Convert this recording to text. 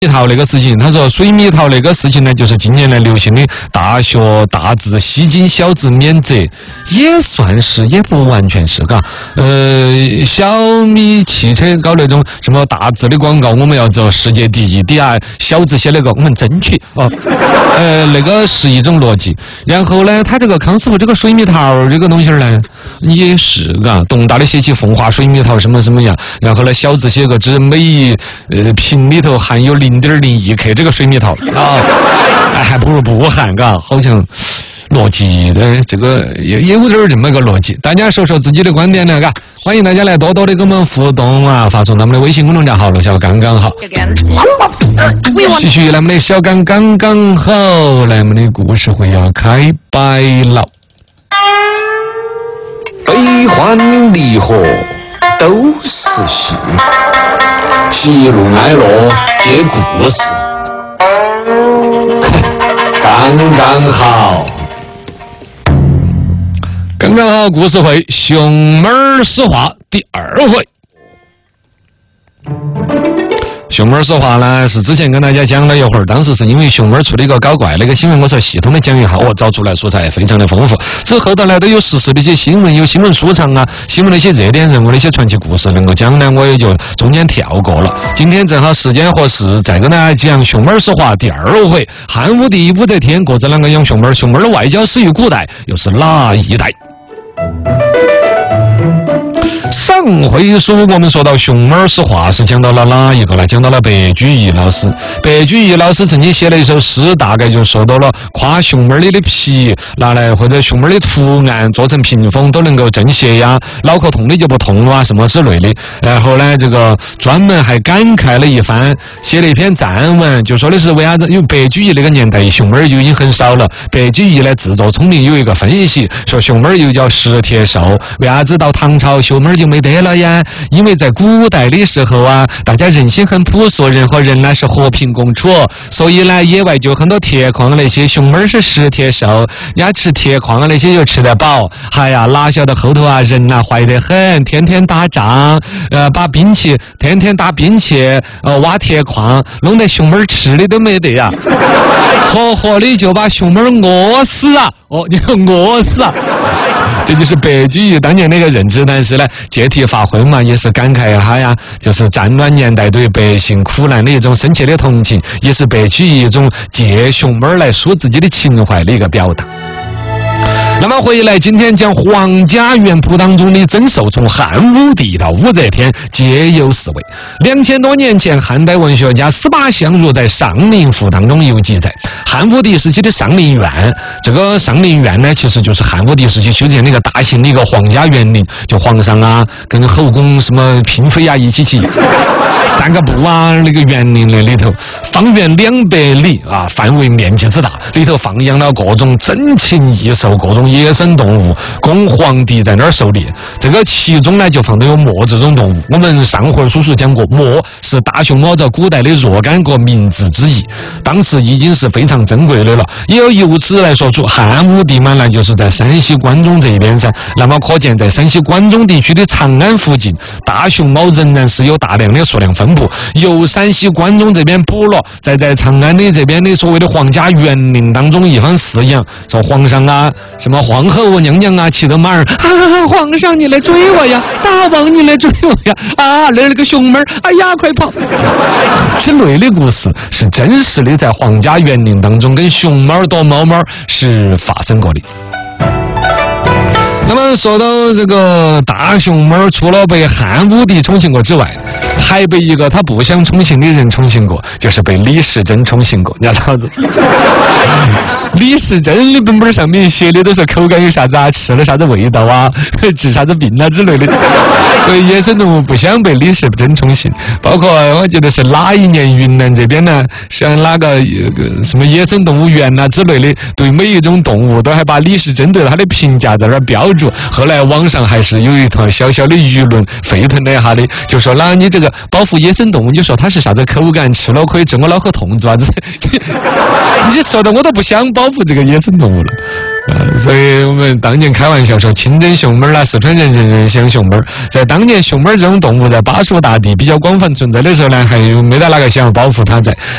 桃那个事情，他说水蜜桃那个事情呢，就是近年来流行的大学大字吸金小字免责，也算是，也不完全是，嘎。小米汽车搞那种什么大字的广告，我们要走世界第一，底下小字写那个我们争取哦。那个是一种逻辑。然后呢，他这个康师傅这个水蜜桃这个东西呢，也是嘎，东大的写起风华水蜜桃什么什么样，然后呢小字写个只每一瓶里头含有0.01克这个水蜜桃啊，还不如不含，嘎，好像逻辑的这个也有点这么个逻辑。大家说说自己的观点呢，嘎，欢迎大家来多多的跟我们互动啊，发送到我们的微信公众账号“罗小刚刚好”，继续来我们的小刚刚刚好，来我们的故事会要开摆了。 悲欢离合都是戏，喜怒哀乐皆故事，刚刚好。 刚刚好，故事会熊猫儿实话第2回。熊猫儿实话呢，是之前跟大家讲了一会儿，当时是因为熊猫儿出了一个搞怪那个新闻，我才系统的讲一下，找出来素材非常的丰富。之后头呢都有实时的一些新闻，有新闻书场啊，新闻的一些热点人物的一些传奇故事能够讲呢，我也就中间跳过了。今天正好时间合适，再跟大家讲熊猫儿实话第2回。汉武帝、武则天各自两个养熊猫儿，熊猫儿的外交始于古代，又是哪一代？上回书我们说到熊猫实话是讲到了哪一个呢？讲到了白居易老师。白居易老师曾经写了一首诗，大概就说到了夸熊猫的皮拿来或者熊猫的图案做成屏风都能够镇血呀，脑壳痛的就不痛了啊，什么之类的。然后呢，这个专门还感慨了一番，写了一篇赞文，就说的是为啥子？因为白居易那个年代熊猫就已经很少了。白居易呢自作聪明有一个分析，说熊猫又叫食铁兽，为啥子到唐朝熊猫就没得了呀？因为在古代的时候啊，大家人心很朴素，人和人呢是和平共处，所以呢野外就很多铁矿那些，熊猫是食铁兽，人家吃铁矿那些就吃得饱。哎呀，哪晓得后头啊人啊坏得很，天天打仗，把兵器天天打兵器，挖铁矿，弄得熊猫吃的都没得呀，活活的就把熊猫饿死啊！你看饿死啊！这就是白居易当年那个认知，但是呢，借题发挥嘛，也是感慨一下呀，就是战乱年代对百姓苦难的一种深切的同情，也是白居易一种借熊猫来说自己的情怀的一个表达。那么回来，今天讲皇家园圃当中的珍兽，从汉武帝到武则天皆有4位。2000多年前，汉代文学家司马相如在《上林赋》当中有记载，汉武帝时期的上林苑，这个上林苑呢，其实就是汉武帝时期修建的一个大型的一个皇家园林，就皇上啊跟后宫什么嫔妃啊一起散个步啊，那个园林那里头方圆200里啊，范围面积之大，里头放养了各种珍禽异兽，各种野生动物，供皇帝在那儿狩猎。这个其中呢，就放的有貘这种动物。我们上回叔叔讲过，貘是大熊猫在古代的若干个名字之一，当时已经是非常珍贵的了。也有由此来说出汉武帝嘛，那就是在山西关中这边噻。那么可见，在山西关中地区的长安附近，大熊猫仍然是有大量的数量分布。由山西关中这边捕落，在长安的这边的所谓的皇家园林当中一番饲养，说皇上啊，什么皇后娘娘啊，骑着马儿啊，皇上你来追我呀，大王你来追我呀，啊，那个熊猫，哎呀，快跑！之类的故事是真实的，在皇家园林当中跟熊猫躲猫猫是发生过的。那么说到这个大熊猫，除了被汉武帝宠幸过之外，还被一个他不想宠幸的人宠幸过，就是被李时珍宠幸过。你知道子？李时珍的本本上面写的都是口感有啥子啊，吃了啥子味道啊，治啥子病啊之类的。所以野生动物不想被李时珍宠幸。包括我记得是哪一年云南这边呢，像哪个什么野生动物园啊之类的，对每一种动物都还把李时珍对它的评价在那儿标注。后来网上还是有一团小小的舆论沸腾了一下的，就说那你这个保护野生动物，你说它是啥子口感，吃了可以治我脑壳痛，是吧子？你说的我都不想保护这个野生动物了。 所以我们当年开玩笑说，清真熊猫啦，四川人人想熊猫。在当年，熊猫这种动物在巴蜀大地比较广泛存在的时候呢，还有没得哪个想要保护它在。